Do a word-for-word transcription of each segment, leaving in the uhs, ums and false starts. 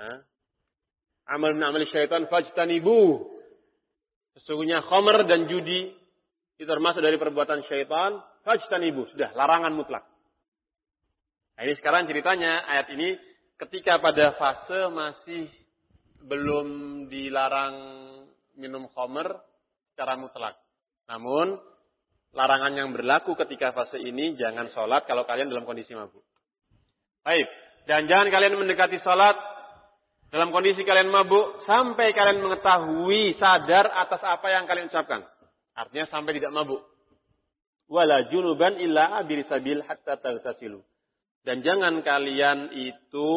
Amal min amali syaitan fajtanibu. Sesungguhnya khamr dan judi itu termasuk dari perbuatan syaitan. Fajtanibu. Sudah, larangan mutlak. Nah, ini sekarang ceritanya ayat ini ketika pada fase masih belum dilarang minum khamr secara mutlak. Namun larangan yang berlaku ketika fase ini jangan sholat kalau kalian dalam kondisi mabuk. Baik, dan jangan kalian mendekati sholat dalam kondisi kalian mabuk sampai kalian mengetahui sadar atas apa yang kalian ucapkan. Artinya sampai tidak mabuk. Wala junuban illa abiri sabil hatta taghtasilu. Dan jangan kalian itu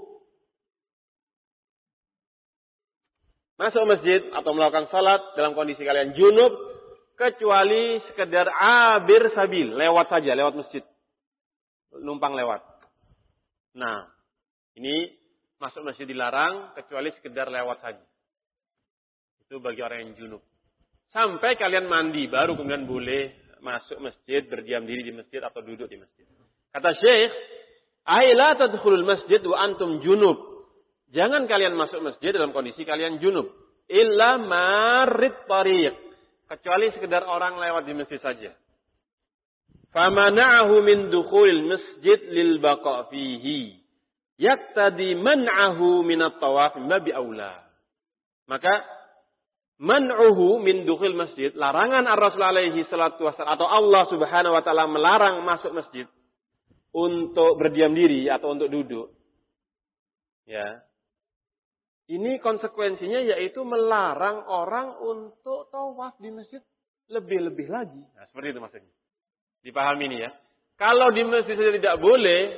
masuk masjid atau melakukan salat dalam kondisi kalian junub kecuali sekedar abir sabil, lewat saja, lewat masjid. Numpang lewat. Nah, ini masuk masjid dilarang kecuali sekedar lewat saja. Itu bagi orang yang junub. Sampai kalian mandi baru kemudian boleh masuk masjid, berdiam diri di masjid atau duduk di masjid. Kata Syekh, "Ai la tadkhulul masjid wa antum junub." Jangan kalian masuk masjid dalam kondisi kalian junub. Illa marid tariq. Kecuali sekedar orang lewat di masjid saja. Famana'ahu min dukhulil masjid lil baqa' fihi. Yaktadi man'ahu min at-tawaf babi aula. Maka man'uhu min dukhul masjid, larangan ar-Rasul alaihi salatu wasallam atau Allah Subhanahu wa taala melarang masuk masjid untuk berdiam diri atau untuk duduk. Ya. Ini konsekuensinya yaitu melarang orang untuk tawaf di masjid lebih-lebih lagi. Nah, seperti itu maksudnya. Dipahami ini ya. Kalau di masjid saja tidak boleh,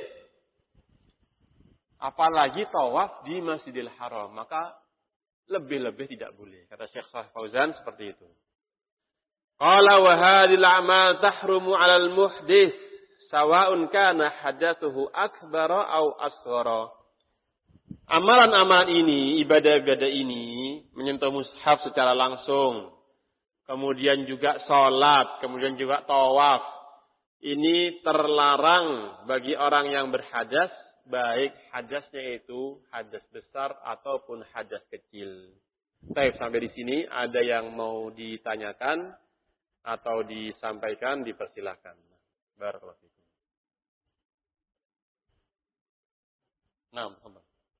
apalagi tawaf di Masjidil Haram, maka lebih-lebih tidak boleh. Kata Syekh Shalih Fauzan seperti itu. Qala wa hadhil a'mal tahrumu 'alal muhdits sawa'un kana hadatsuhu akbara aw asghara. Amalan-amalan ini, ibadah-ibadah ini menyentuh mushaf secara langsung. Kemudian juga salat, kemudian juga tawaf. Ini terlarang bagi orang yang berhadas, baik hadasnya itu hadas besar ataupun hadas kecil. Baik, sampai di sini ada yang mau ditanyakan atau disampaikan, dipersilakan. Barakallahu fikum. Nah, Muhammad.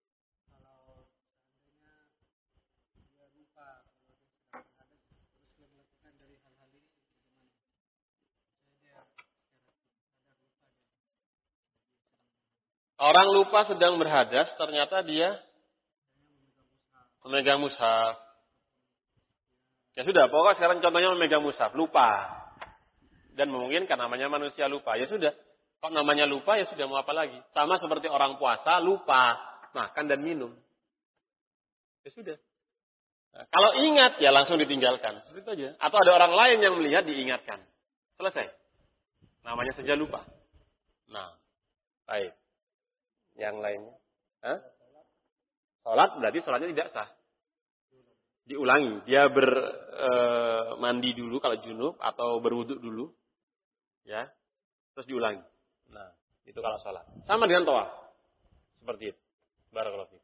Orang lupa sedang berhadas, ternyata dia memegang mushaf. Ya sudah, pokoknya sekarang contohnya memegang mushaf, lupa. Dan memungkinkan namanya manusia lupa. Ya sudah, kok namanya lupa ya sudah mau apa lagi. Sama seperti orang puasa, lupa makan dan minum. Ya sudah. Nah, kalau ingat ya langsung ditinggalkan. Seperti itu aja. Atau ada orang lain yang melihat diingatkan. Selesai. Namanya saja lupa. Nah, baik. Yang lainnya. Hah? Sholat berarti sholatnya tidak sah. Diulangi. Dia ber e, mandi dulu kalau junub atau berwuduk dulu. Ya. Terus diulangi. Nah, itu kalau sholat. Sama dengan tawaf. Seperti itu. Barakallahu fiik.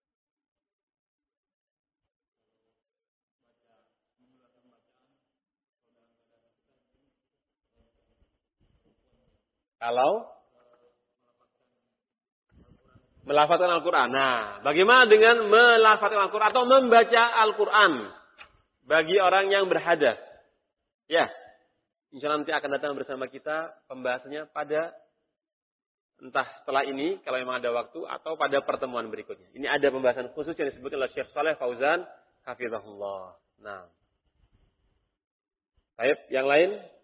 Kalau melafazkan Al-Quran. Nah, bagaimana dengan melafazkan Al-Quran atau membaca Al-Quran bagi orang yang berhadas? Ya, insya Allah nanti akan datang bersama kita pembahasannya pada entah setelah ini, kalau memang ada waktu, atau pada pertemuan berikutnya. Ini ada pembahasan khusus yang disebut oleh Syekh Shalih Fauzan, hafizahullah. Nah, baik, yang lain?